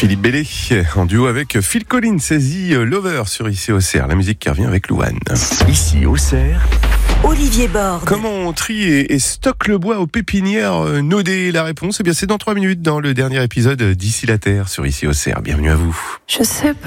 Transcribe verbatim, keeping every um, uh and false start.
Philippe Bellé, en duo avec Phil Collins, saisit Lover sur Ici Auxerre. La musique qui revient avec Louane. Ici Auxerre, Olivier Borde. Comment on trie et, et stocke le bois aux pépinières euh, Nodé? La réponse, eh bien, c'est dans trois minutes dans le dernier épisode d'Ici la Terre sur Ici Auxerre. Bienvenue à vous. Je sais pas.